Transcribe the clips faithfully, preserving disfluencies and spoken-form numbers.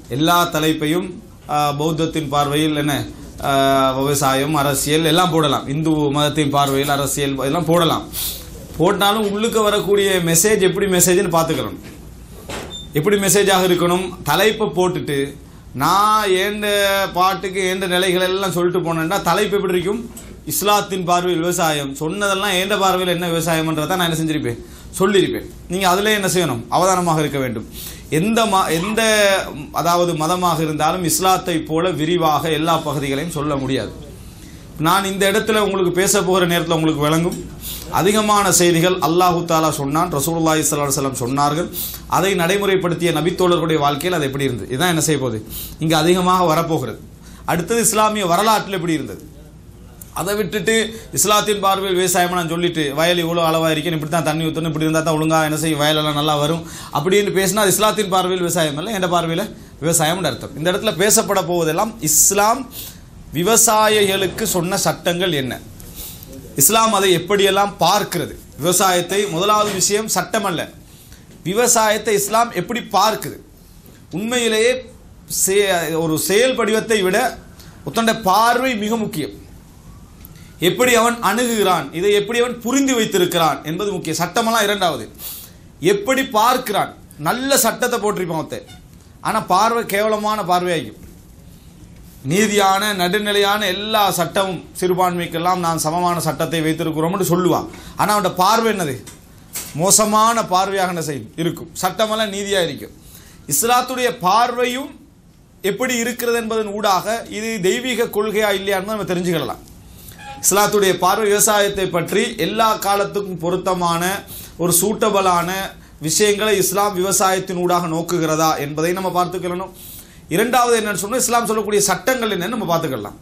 எல்லா தலைப்பையும் பௌத்தத்தின் பார்வையில் என்ன விவசாயம் அரசியல் எல்லாம் போடலாம், இந்து மதத்தின் பார்வையில் அரசியல் எல்லாம் போடலாம். போட்டாலும் உள்ளுக்கு வரக்கூடிய மெசேஜ் எப்படி மெசேஜ்னு பார்த்துக்கலாம். எப்படி மெசேஜாக இருக்கணும்? தலைப்பை போட்டுட்டு நான் ஏண்ட பாட்டுக்கு ஏண்ட நிலைகள் எல்லாம் சொல்லிட்டு போனேன்னா தலைப்பு எப்படி இருக்கும்? இஸ்லாத்தின் பார்வையில் விவசாயம் சொன்னதெல்லாம் ஏண்ட பார்வையில் என்ன விவசாயம்ன்றதை நான் என்ன செஞ்சிருப்பேன், சொல்லியிருப்பேன். நீங்கள் அதிலே என்ன செய்யணும்? அவதானமாக இருக்க வேண்டும். எந்த ம எந்த அதாவது மதமாக இருந்தாலும் இஸ்லாத்தை போல விரிவாக எல்லா பகுதிகளையும் சொல்ல முடியாது. நான் இந்த இடத்துல உங்களுக்கு பேச போகிற நேரத்தில் உங்களுக்கு விளங்கும். அதிகமான செய்திகள் அல்லாஹு தாலா சொன்னான், ரசூலுல்லாஹி ஸல்லல்லாஹு அலைஹி வஸல்லம் சொன்னார்கள். அதை நடைமுறைப்படுத்திய நபித்தோழர்களுடைய வாழ்க்கையில் அது எப்படி இருந்தது, இதுதான் என்ன செய்ய போகுது இங்கே அதிகமாக வரப்போகிறது. அடுத்தது இஸ்லாமிய வரலாற்றில் எப்படி இருந்தது, அதை விட்டுட்டு இஸ்லாத்தின் பார்வையில் விவசாயம் நான் சொல்லிட்டு வயல் இவ்வளோ அளவாக இருக்கேன், இப்படி தான் தண்ணி ஊற்றணும், இப்படி இருந்தால் தான் ஒழுங்காக என்ன செய்யும், வயலெல்லாம் நல்லா வரும் அப்படின்னு பேசினா அது இஸ்லாத்தின் பார்வையில் விவசாயம் இல்லை, என்ற பார்வையில் விவசாயம்னு அர்த்தம். இந்த இடத்துல பேசப்பட போவதெல்லாம் இஸ்லாம் விவசாயிகளுக்கு சொன்ன சட்டங்கள் என்ன, இஸ்லாம் அதை எப்படியெல்லாம் பார்க்கிறது. விவசாயத்தை முதலாவது விஷயம் சட்டம் அல்ல, விவசாயத்தை இஸ்லாம் எப்படி பார்க்குது. உண்மையிலேயே ஒரு செயல் படிவத்தை விட ஒத்தண்ட பார்வை மிக முக்கியம். எப்படி அவன் அணுகுகிறான், இதை எப்படி அவன் புரிந்து வைத்திருக்கிறான் என்பது முக்கியம். சட்டமெல்லாம் இரண்டாவது. எப்படி பார்க்கிறான், நல்ல சட்டத்தை போட்டிருப்பான் ஒருத்தன், ஆனால் பார்வை கேவலமான பார்வையாகும். நீதியான நடுநிலையான எல்லா சட்டமும் சிறுபான்மைக்கெல்லாம் நான் சமமான சட்டத்தை வைத்திருக்கிறோம்னு சொல்லுவான், ஆனால் அவனோட பார்வை என்னது, மோசமான பார்வையாக என்ன செய்யும் இருக்கும். சட்டமெல்லாம் நீதியாக இருக்கும். இஸ்லாத்துடைய பார்வையும் எப்படி இருக்கிறது என்பதன் ஊடாக இது தெய்வீக கொள்கையா இல்லையான்னு நம்ம தெரிஞ்சுக்கலாம். இஸ்லாத்துடைய பார்வை விவசாயத்தை பற்றி எல்லா காலத்துக்கும் பொருத்தமான ஒரு சூட்டபலான விஷயங்களை இஸ்லாம் விவசாயத்தின் ஊடாக நோக்குகிறதா என்பதை நம்ம பார்த்துக்கலாம். இரண்டாவது என்னன்னு சொன்னால் இஸ்லாம் சொல்லக்கூடிய சட்டங்கள் என்னன்னு நம்ம பார்த்துக்கலாம்.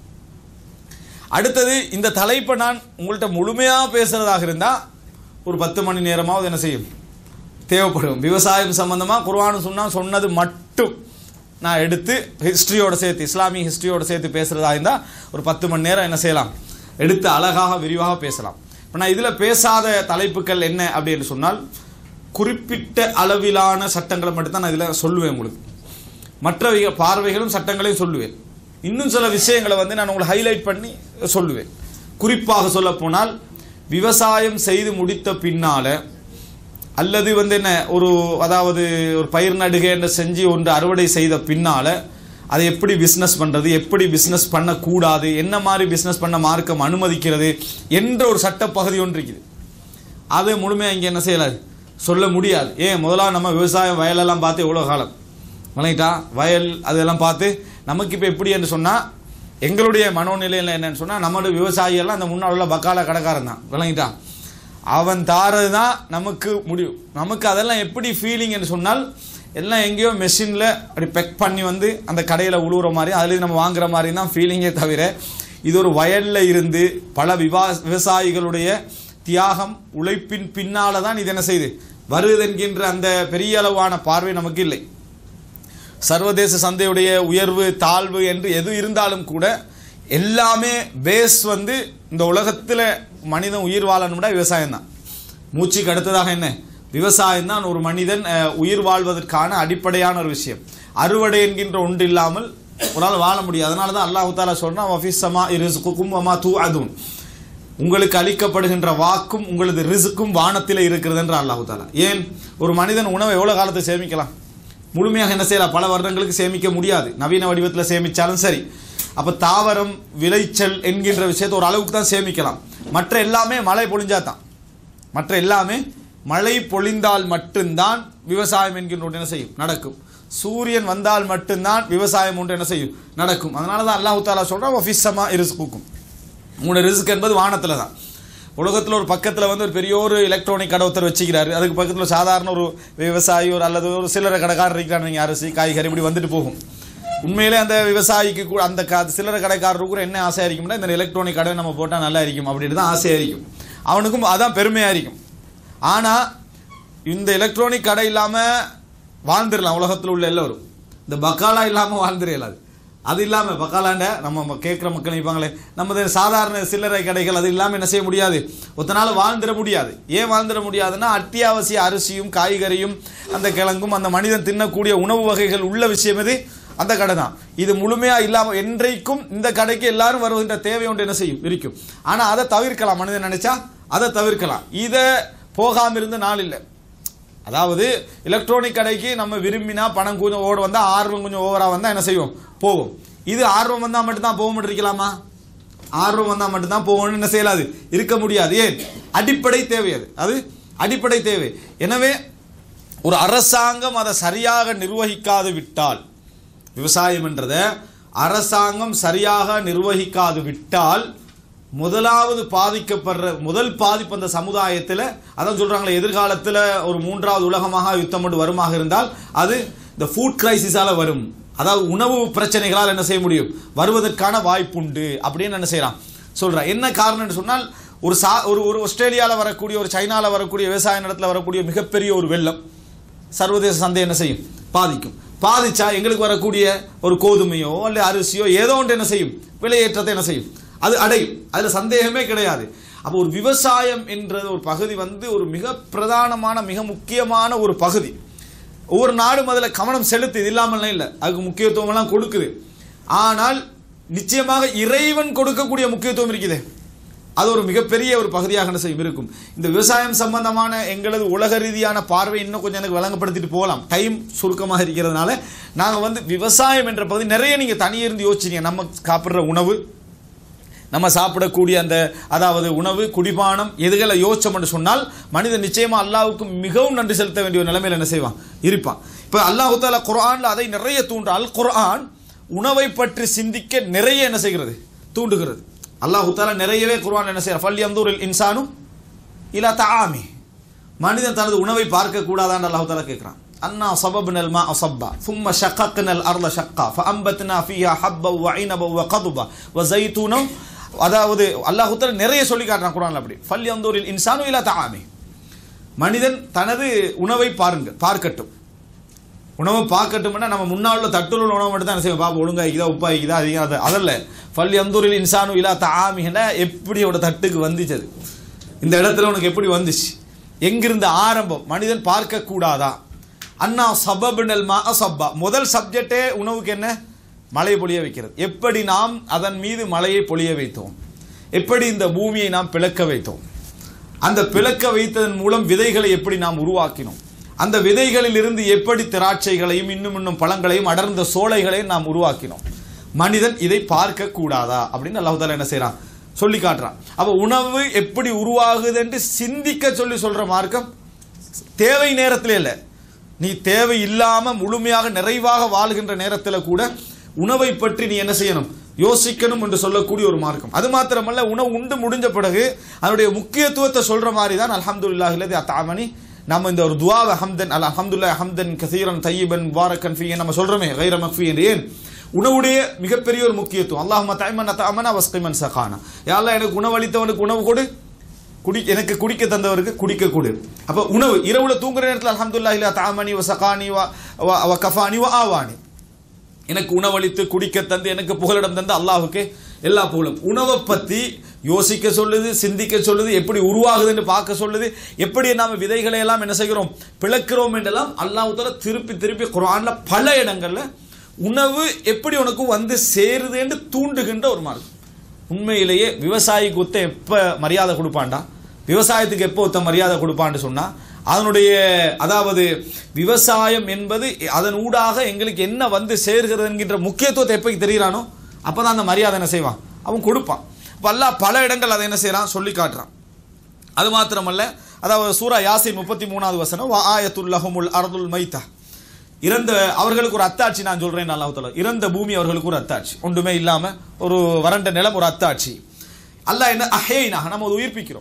அடுத்தது இந்த தலைப்பை நான் உங்கள்கிட்ட முழுமையாக பேசுறதாக இருந்தால் ஒரு பத்து மணி நேரமாவது என்ன செய்யும் தேவைப்படும். விவசாயம் சம்பந்தமாக குர்ஆன் சொன்னால் சொன்னது மட்டும் நான் எடுத்து ஹிஸ்ட்ரியோட சேர்த்து இஸ்லாமிய ஹிஸ்ட்ரியோட சேர்த்து பேசுகிறதா இருந்தால் ஒரு பத்து மணி நேரம் என்ன செய்யலாம், எடுத்து அழகாக விரிவாக பேசலாம். இப்போ நான் இதில் பேசாத தலைப்புகள் என்ன அப்படின்னு சொன்னால் குறிப்பிட்ட அளவிலான சட்டங்களை மட்டும்தான் நான் இதில் சொல்லுவேன். உங்களுக்கு மற்ற பார்வைகளும் சட்டங்களையும் சொல்லுவேன். இன்னும் சில விஷயங்களை வந்து நான் உங்களை ஹைலைட் பண்ணி சொல்லுவேன். குறிப்பாக சொல்ல போனால் விவசாயம் செய்து முடித்த பின்னால் அல்லது வந்து என்ன ஒரு அதாவது ஒரு பயிர் நடுகை என்று செஞ்சு ஒன்று அறுவடை செய்த பின்னால் அதை எப்படி பிஸ்னஸ் பண்ணுறது, எப்படி பிஸ்னஸ் பண்ணக்கூடாது, என்ன மாதிரி பிஸ்னஸ் பண்ண மார்க்கம் அனுமதிக்கிறது என்ற ஒரு சட்ட பகுதி ஒன்று இருக்குது. அதை முழுமையாக இங்கே என்ன செய்யலாது சொல்ல முடியாது. ஏன் முதலாக நம்ம விவசாயம் வயலெல்லாம் பார்த்து எவ்வளோ காலம் விளங்கிட்டா, வயல் அதெல்லாம் பார்த்து நமக்கு இப்போ எப்படி என்று சொன்னால் எங்களுடைய மனோநிலையில் என்னன்னு சொன்னால் நம்மளுடைய விவசாயியெல்லாம் அந்த முன்னாள் உள்ள பக்கால கடைக்காரன் தான் விளங்கிட்டா, அவன் தாரது தான் நமக்கு முடியும். நமக்கு அதெல்லாம் எப்படி ஃபீலிங் என்று சொன்னால் எல்லாம் எங்கேயோ மெஷினில் அப்படி பெக் பண்ணி வந்து அந்த கடையில் உழுவுற மாதிரி அதுலேயும் நம்ம வாங்குற மாதிரி தான் ஃபீலிங்கே தவிர இது ஒரு வயலில் இருந்து பல விவா விவசாயிகளுடைய தியாகம் உழைப்பின் பின்னால் தான் இது என்ன செய்யுது வருது என்கின்ற அந்த பெரிய அளவான பார்வை நமக்கு இல்லை. சர்வதேச சந்தையுடைய உயர்வு தாழ்வு என்று எது இருந்தாலும் கூட எல்லாமே பேஸ் வந்து இந்த உலகத்தில் மனிதன் உயிர் வாழணும்னா விவசாயம் தான். மூச்சுக்கு அடுத்ததாக என்ன விவசாயம் தான் ஒரு மனிதன் உயிர் வாழ்வதற்கான அடிப்படையான ஒரு விஷயம். அறுவடை என்கின்ற ஒன்று இல்லாமல் ஒரு நாள் வாழ முடியாது. அதனால தான் அல்லாஹ் தஆலா சொல்றான் வஃபிஸ்ஸமா இர்ஸுகுகும் வமா தூஅதுன், உங்களுக்கு அளிக்கப்படுகின்ற வாக்கும் உங்களது ரிஸ்க்கும் வானத்தில் இருக்கிறது என்று அல்லாஹ் தஆலா. ஏன் ஒரு மனிதன் உணவை எவ்வளோ காலத்தை சேமிக்கலாம், முழுமையாக என்ன செய்யலாம், பல வருடங்களுக்கு சேமிக்க முடியாது. நவீன வடிவத்தில் சேமித்தாலும் சரி. அப்போ தாவரம் விளைச்சல் என்கின்ற விஷயத்தை ஒரு அளவுக்கு தான் சேமிக்கலாம். மற்ற எல்லாமே மழை பொழிஞ்சா தான், மற்ற எல்லாமே மழை பொழிந்தால் மட்டும்தான் விவசாயம் என்கின்ற ஒன்று என்ன செய்யும் நடக்கும். சூரியன் வந்தால் மட்டும்தான் விவசாயம் ஒன்று என்ன செய்யும் நடக்கும். அதனால தான் அல்லாஹ் தஆலா சொல்றான் வஃபிஸ்ஸமா இர்ஸுகுகும், உங்களோட ரிஸ்க் என்பது வானத்தில் தான். உலகத்தில் ஒரு பக்கத்தில் வந்து ஒரு பெரிய ஒரு எலக்ட்ரானிக் கடை ஒருத்தர் வச்சுக்கிறாரு, அதுக்கு பக்கத்தில் சாதாரண ஒரு விவசாயி ஒரு அல்லது ஒரு சில்லறை கடைக்காரர் இருக்கிறாங்க, நீங்கள் அரிசி காய்கறி இப்படி வந்துட்டு போகும். உண்மையிலே அந்த விவசாயிக்கு கூட அந்த சில்லறை கடைக்காரருக்கு கூட என்ன ஆசையாக இருக்கும்னா இந்த எலக்ட்ரானிக் கடை நம்ம போட்டால் நல்லா இருக்கும் அப்படின்னு தான் ஆசையாக இருக்கும். அவனுக்கும் அதான் பெருமையாக இருக்கும். ஆனால் இந்த எலக்ட்ரானிக் கடை இல்லாமல் வாழ்ந்துடலாம் உலகத்தில் உள்ள எல்லோரும், இந்த பக்காலா இல்லாமல் வாழ்ந்துடலாது. அது இல்லாமல் பக்காலாண்ட நம்ம கேட்குற மக்கள் நினைப்பாங்களே நமது சாதாரண சில்லறை கடைகள் அது இல்லாமல் என்ன செய்ய முடியாது, ஒத்தனால வாழ்ந்துட முடியாது. ஏன் வாழ்ந்துட முடியாதுன்னா அத்தியாவசிய அரிசியும் காய்கறியும் அந்த கிழங்கும் அந்த மனிதன் தின்னக்கூடிய உணவு வகைகள் உள்ள விஷயம் எது அந்த கடை தான். இது முழுமையா இல்லாம என்றைக்கும் இந்த கடைக்கு எல்லாரும் வருகின்ற தேவை ஒன்று என்ன செய்யும் இருக்கும். ஆனா அதை தவிர்க்கலாம், மனிதன் நினைச்சா அதை தவிர்க்கலாம். இதை போகாம இருந்த நாள் இல்லை. அதாவது எலக்ட்ரானிக் கடைக்கு நம்ம விரும்பினா பணம் கொஞ்சம் ஓட வந்தா, ஆர்வம் கொஞ்சம் ஓவரா வந்தா என்ன செய்வோம், போவோம். இது ஆர்வம் வந்தா மட்டும்தான் போக முடிக்கலாமா? ஆர்வம் வந்தா மட்டும்தான் போகணும்னு என்ன செய்யலாது, இருக்க முடியாது. ஏன்? அடிப்படை தேவை, அது அது அடிப்படை தேவை. எனவே ஒரு அரசாங்கம் அதை சரியாக நிர்வகிக்காது விட்டால், விவசாயம் என்றதை அரசாங்கம் சரியாக நிர்வகிக்காது விட்டால் முதலாவது பாதிக்கப்படுற முதல் பாதிப்பு அந்த சமுதாயத்தில், அதான் சொல்றாங்களே எதிர்காலத்தில் ஒரு மூன்றாவது உலகமாக யுத்தம் கொண்டு வருமாக இருந்தால் அது இந்த ஃபுட் கிரைசிஸால வரும். அதாவது உணவு பிரச்சனைகளால் என்ன செய்ய முடியும், வருவதற்கான வாய்ப்புண்டு அப்படின்னு என்ன செய்யறான் சொல்றான். என்ன காரணம்னு சொன்னால், ஒரு சா ஒரு ஒரு ஆஸ்திரேலியாவில் வரக்கூடிய, ஒரு சைனாவில் வரக்கூடிய விவசாய நிலத்தில் வரக்கூடிய மிகப்பெரிய ஒரு வெள்ளம் சர்வதேச சந்தை என்ன செய்யும், பாதிக்கும். பாதிச்சா எங்களுக்கு வரக்கூடிய ஒரு கோதுமையோ அல்ல அரிசியோ ஏதோ ஒன்று என்ன செய்யும், விலையேற்றத்தை என்ன செய்யும், அது அடையும். அதுல சந்தேகமே கிடையாது. அப்போ ஒரு விவசாயம் என்ற ஒரு பகுதி வந்து ஒரு மிக பிரதானமான மிக முக்கியமான ஒரு பகுதி. ஒவ்வொரு நாடும் அதில் கவனம் செலுத்து, இது இல்லாமல் இல்லை, அதுக்கு முக்கியத்துவம் எல்லாம் கொடுக்குது. ஆனால் நிச்சயமாக இறைவன் கொடுக்கக்கூடிய முக்கியத்துவம் இருக்குது, அது ஒரு மிகப்பெரிய ஒரு பகுதியாக என்ன செய்யும் இருக்கும். இந்த விவசாயம் சம்பந்தமான எங்களது உலக ரீதியான பார்வை இன்னும் கொஞ்சம் எனக்கு வழங்கப்படுத்திட்டு போகலாம், டைம் சுருக்கமாக இருக்கிறதுனால. நாங்கள் வந்து விவசாயம் என்ற பகுதி நிறைய நீங்கள் தனியிருந்து யோசிச்சிங்க. நம்ம சாப்பிட்ற உணவு, நம்ம சாப்பிடக்கூடிய அந்த அதாவது உணவு குடிபானம் எதுகளை யோசிச்சோம்னு சொன்னால் மனிதன் நிச்சயமா அல்லாஹ்வுக்கு மிகவும் நன்றி செலுத்த வேண்டிய ஒரு நிலைமையில் என்ன செய்வான், இருப்பான். இப்போ அல்லாஹ் தஆலா குர்ஆன்ல அதை நிறைய தூண்டு. அல் குர்ஆன் உணவை பற்றி சிந்திக்க நிறைய என்ன செய்கிறது, தூண்டுகிறது. அல்லாஹ் தஆலா நிறையவே குர்ஆன் என்ன செய்யறார், ஃபல் யன்துரில் இன்சானு இலா தஆமி, மனிதன் தனது உணவை பார்க்க கூடாதான்னு அல்லாஹ் தஆலா கேட்கிறான். அன்னா சபப்னல் மா அஸப்பா ثم شققنا الارض شقا فانبتنا فيها حبا وعنبا وقضبا وزيتونا. அதாவது அல்லாஹ் தஆலா நிறைய சொல்லி காட்டுறான் குர்ஆன்ல. அப்படி ஃபல் யன்துரில் இன்சானு இலா தஆமி, மனிதன் தனது உணவை பாருங்க பார்க்கட்டும். உணவை பார்க்கட்டும்னா நம்ம முன்னாள் தட்டுள்ள உணவு மட்டும் தான் செய்வோம், பாப்பா ஒழுங்கா இருக்குதா, உப்பா இருக்குதா, அதிகம் அதல்ல. ஃபல் யன்துரில் இன்சானு இலா தஆமிஹனா, எப்படி அவட தட்டுக்கு வந்துச்சு, இந்த இடத்துல உனக்கு எப்படி வந்துச்சு, எங்கிருந்து ஆரம்பம், மனிதன் பார்க்க கூடாதா? அண்ணா சபப்னல் மா அஸப்பா, முதல் சப்ஜெக்டே உணவுக்கு என்ன, மழை பொழிய வைக்கிறது. எப்படி நாம் அதன் மீது மழையை பொழிய வைத்தோம், எப்படி இந்த பூமியை நாம் பிளக்க வைத்தோம், அந்த பிளக்க வைத்ததன் மூலம் விதைகளை எப்படி நாம் உருவாக்கினோம், அந்த விதைகளில் இருந்து எப்படி திராட்சைகளையும் இன்னும் இன்னும் பழங்களையும் அடர்ந்த சோலைகளையும் நாம் உருவாக்கினோம். மனிதன் இதை பார்க்க கூடாதா அப்படின்னு அல்லாஹ் தஆலா என்ன செய்யறான், சொல்லி காட்டுறான். அப்ப உணவு எப்படி உருவாகுது என்று சிந்திக்க சொல்லி சொல்ற மார்க்கம் தேவை நேரத்திலே இல்லை, நீ தேவை இல்லாம முழுமையாக நிறைவாக வாழ்கின்ற நேரத்தில் கூட உணவை பற்றி நீ என்ன செய்யணும், யோசிக்கணும் என்று சொல்லக்கூடிய ஒரு மார்க்கம். அது மாத்திரமல்ல, உணவு உண்டு முடிஞ்ச பிறகு அதனுடைய முக்கியத்துவத்தை சொல்ற மாதிரி தான் அல்ஹம்துலில்லாஹி அல்லதி அத்அமனி. நம்ம இந்த ஒரு துஆவை ஹம்தன் அல் அல்ஹம்துலில்லாஹி ஹம்தன் கஸீரன் தய்யிபன் முபாரக்கன் ஃபீஹி நம்ம சொல்றோமே கைர மக்ஃபி என்று. ஏன்? உணவுடைய மிகப்பெரிய ஒரு முக்கியத்துவம். அல்லாஹும்ம தஅமன தஅமனா வஸ்கிமன் சகானா, யா அல்லாஹ் எனக்கு உணவளித்தவனுக்கு உணவு கொடு, குடி எனக்கு குடிக்க தந்தவருக்கு குடிக்க கொடு. அப்ப உணவு இரவுல தூங்குற நேரத்தில் அல்ஹம்துலில்லாஹி லா தஅமனி வ சகானி வ கஃபானி வ ஆவானி, எனக்கு உணவளித்து குடிக்க தந்து எனக்கு புகலிடம் தந்து அல்லாஹ்வுக்கு எல்லா புகழும். உணவை பத்தி யோசிக்க சொல்லுது, சிந்திக்க சொல்லுது, எப்படி உருவாகுதுன்னு பார்க்க சொல்லுது, எப்படி நாம விதைகளை எல்லாம் என்ன செய்கிறோம், பிளக்கிறோம் என்றெல்லாம் அல்லாஹ் தஆலா திருப்பி திருப்பி குர்ஆன்ல பல இடங்கள்ல உணவு எப்படி உனக்கு வந்து சேருது என்று தூண்டுகின்ற ஒரு மார்க்கம். உண்மையிலேயே விவசாயிக்கு ஒத்த எப்ப மரியாதை கொடுப்பான்டா, விவசாயத்துக்கு எப்போ ஒத்த மரியாதை கொடுப்பான்னு சொன்னா, அதனுடைய அதாவது விவசாயம் என்பது அதன் ஊடாக எங்களுக்கு என்ன வந்து சேர்கிறது என்கின்ற முக்கியத்துவத்தை எப்போ தெரிகிறானோ அப்பதான் அந்த மரியாதை என்ன செய்வான், அவன் கொடுப்பான். அல்லாஹ் பல இடங்கள் அதை என்ன செய்யறான், சொல்லி காட்டுறான். அது மாத்திரமல்ல, அதாவது சூரா யாசின் முப்பத்தி மூணாவது வசனம், வ ஆயத்துல் லஹுமுல் அர்துல் மைத்தா, இறந்த அவர்களுக்கு ஒரு அத்தாட்சி நான் சொல்றேன் அல்லாஹ் தஆலா, இறந்த பூமி அவர்களுக்கு ஒரு அத்தாட்சி, ஒன்றுமே இல்லாம ஒரு வறண்ட நிலம் ஒரு அத்தாட்சி. அல்லாஹ் என்ன அஹ்யைனா, நம்ம உயிர்ப்பிக்கிறோம்.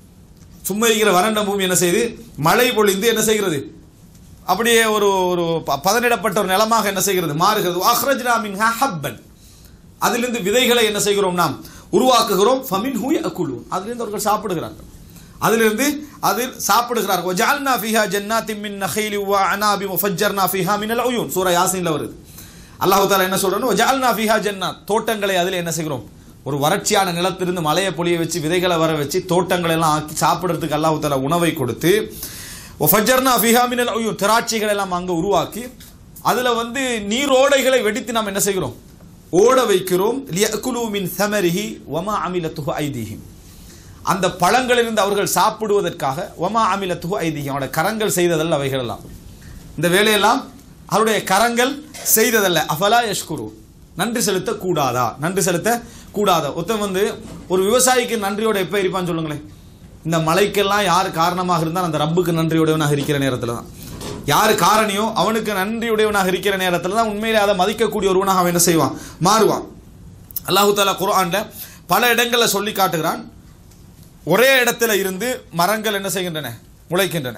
சும்மா இருக்கிற வறண்ட பூமி என்ன செய்யுது, மழை பொழிந்து என்ன செய்கிறது, அப்படியே ஒரு ஒரு பதனிடப்பட்ட ஒரு நிலமாக என்ன செய்கிறது, மாறுகிறது. அஹ்ரஜ்னா மின்ஹா ஹப்பன், அதிலிருந்து விதைகளை என்ன செய்கிறோம், நாம் உருவாக்குகிறோம். ஃபமின்ஹு யஅகுலூன், அதிலிருந்து அவர்கள் சாப்பிடுகிறார்கள், அதிலிருந்து அதில் சாப்பிடுகிறார்கள். வஜஅல்னா ஃபீஹா ஜன்னாத்தின் மின் நഖீலி வ அனாபி முஃபஜ்ஜர்னா ஃபீஹா மினல் உயூன், சூரா யாசீன்ல வருது. அல்லாஹ் தஆலா என்ன சொல்றானோ, வஜஅல்னா ஃபீஹா ஜன்னாத், தோட்டங்களை அதில் என்ன செய்கிறோம், ஒரு வறட்சியான நிலத்திலிருந்து மலையை பொழிய வச்சு விதைகளை வர வச்சு தோட்டங்களை எல்லாம் ஆக்கி சாப்பிடுறதுக்கு அல்லாஹ் தஆலா உணவை கொடுத்து, வஃபஜ்ஜர்னா ஃபீஹா மினல் உயூன், திராட்சைகளை எல்லாம் அங்கே உருவாக்கி, அதுல வந்து நீரோடைகளை வெடித்து நாம் என்ன செய்கிறோம், ஓட வைக்கிறோம். லியக்குலு மின் ஸமரிஹி வமா அமிலத்துஹு ஐதீஹிம், அந்த பழங்களிலிருந்து அவர்கள் சாப்பிடுவதற்காக. வமா அமிலத்துஹு ஐதீஹிம், அவருடைய கரங்கள் செய்ததல்ல அவைகள் எல்லாம், இந்த வேலையெல்லாம் அவருடைய கரங்கள் செய்ததல்ல. அஃபலா யஷ்குரு, நன்றி செலுத்த கூடாதா, நன்றி செலுத்த கூடாதா. ஒருத்தன் வந்து ஒரு விவசாயிக்கு நன்றியோட எப்ப இருப்பான்னு சொல்லுங்களேன், இந்த மழைக்கெல்லாம் யார் காரணமாக இருந்தால் அந்த ரப்புக்கு நன்றியுடையவனாக இருக்கிற நேரத்தில் தான், யார் காரணியோ அவனுக்கு நன்றியுடையவனாக இருக்கிற நேரத்தில் தான் உண்மையிலே அதை மதிக்கக்கூடிய ஒருவனாக அவன் என்ன செய்வான், மாறுவான். அல்லாஹு தஆலா குர்ஆன்ல பல இடங்களில் சொல்லி காட்டுகிறான், ஒரே இடத்துல இருந்து மரங்கள் என்ன செய்கின்றன, முளைக்கின்றன.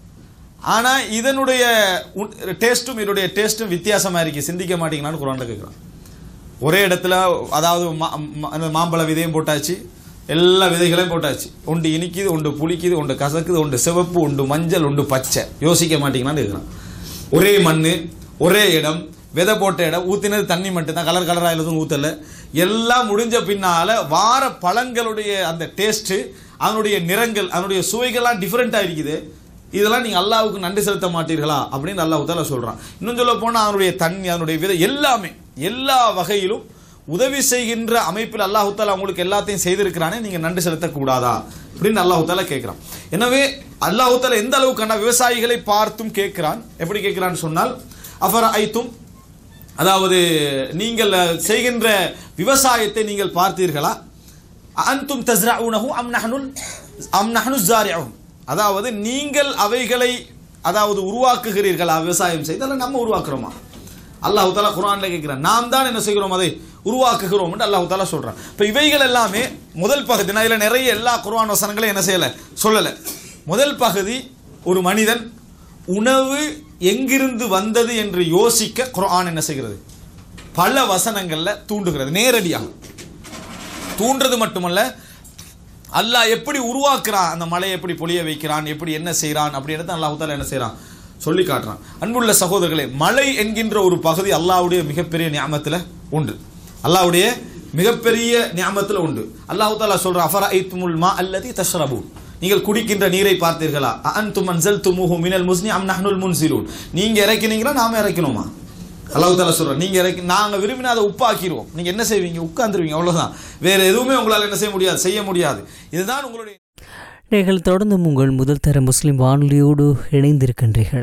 ஆனால் இதனுடைய டேஸ்ட்டும் இதனுடைய டேஸ்ட்டும் வித்தியாசமாக இருக்கு, சிந்திக்க மாட்டீங்களான்னு குர்ஆன்ல கேட்குறான். ஒரே இடத்துல, அதாவது மாம்பழ விதையும் போட்டாச்சு, எல்லா விதைகளையும் போட்டாச்சு, ஒன்று இனிக்குது, ஒன்று புளிக்குது, ஒன்று கசக்குது, ஒன்று சிவப்பு, ஒன்று மஞ்சள், ஒன்று பச்சை, யோசிக்க மாட்டீங்களான்னு இருக்கிறான். ஒரே மண், ஒரே இடம், விதை போட்ட இடம், ஊற்றினது தண்ணி மட்டும்தான், கலர் கலராக எதுவும் ஊற்றலை. எல்லாம் முடிஞ்ச பின்னால வார பழங்களுடைய அந்த டேஸ்ட்டு, அதனுடைய நிறங்கள், அதனுடைய சுவைகள்லாம் டிஃப்ரெண்ட்டாக இருக்குது. இதெல்லாம் நீங்கள் அல்லாஹ்வுக்கு நன்றி செலுத்த மாட்டீர்களா அப்படின்னு அல்லாஹ் தஆலா சொல்கிறான். இன்னும் சொல்ல போனால் அதனுடைய தண்ணி, அதனுடைய விதை, எல்லாமே எல்லா வகையிலும் உதவி செய்கின்ற அமைப்பில் அல்லாஹ் தஆலா உங்களுக்கு எல்லாத்தையும் செய்திருக்கிறானே, நீங்கள் நன்றி செலுத்தக்கூடாதா அப்படின்னு அல்லாஹ் தஆலா கேட்குறான். எனவே அல்லாஹ் தஆலா எந்த அளவுக்கான விவசாயிகளை பார்த்தும் கேட்கிறான். எப்படி கேட்கிறான்னு சொன்னால், அஃபர ஐத்தும், அதாவது நீங்கள் செய்கின்ற விவசாயத்தை நீங்கள் பார்த்தீர்களா, அன்தும் தஸ்ரஊனஹு அம் நஹ்னுல் அம் நஹ்னு ஸாரிஊன், அதாவது நீங்கள் அவைகளை அதாவது உருவாக்குகிறீர்களா, விவசாயம் செய்தால் நம்ம உருவாக்குறோமா. அல்லாஹ் தஆலா குர்ஆன்ல கேட்கிறான், நாம் தான் என்ன செய்கிறோம், அதை உருவாக்குகிறோம் என்று அல்லாஹ் தஆலா சொல்றான். இப்போ இவைகள் எல்லாமே முதல் பகுதி, நான் இதில் நிறைய எல்லா குர்ஆன் வசனங்களையும் என்ன செய்யலை, சொல்லலை. முதல் பகுதி, ஒரு மனிதன் உணவு எங்கிருந்து வந்தது என்று யோசிக்க குர்ஆன் என்ன செய்கிறது, பல வசனங்கள்ல தூண்டுகிறது. நேரடியாக தூண்டுறது மட்டுமல்ல, அல்லாஹ் எப்படி உருவாக்குறான், அந்த மலையை எப்படி பொழிய வைக்கிறான், எப்படி என்ன செய்கிறான் அப்படின்றத அல்லாஹ் தஆலா என்ன செய்கிறான், சொல்லி காட்டுறான். அன்புள்ள சகோதரர்களே, மலை என்கின்ற ஒரு பகுதி அல்லாஹ்வுடைய மிகப்பெரிய நியாமத்தில் உண்டு, அல்லாஹ்வுடைய மிகப்பெரிய நியாமத்தில் உண்டு. அல்லாஹ் தஆலா சொல்றான், அஃபரஐத்துமுல் மா அல்லதி தஷ்ரபூன், நீங்கள் குடிக்கின்ற நீரை பார்த்தீர்களா, அன்தும் அன்ஸல்துமூஹு மினல் முஸ்னி அம் நஹ்னுல் முன்ஸிலூன், நீங்க இறக்கினீங்களா நாம இறக்கணுமா. அல்லாஹ் தஆலா சொல்றான், நீங்க இறக்கி நாங்க விரும்பினா அதை உப்பாக்கிடுவோம், நீங்க என்ன செய்வீங்க, உட்கார்ந்துருவீங்க, அவ்வளவுதான், வேற எதுவுமே உங்களால் என்ன செய்ய முடியாது, செய்ய முடியாது. இதுதான் உங்களுடைய. நீங்கள் தொடர்ந்து உங்கள் முதல் தர முஸ்லிம் வானொலியோடு இணைந்திருக்கின்றீர்கள்.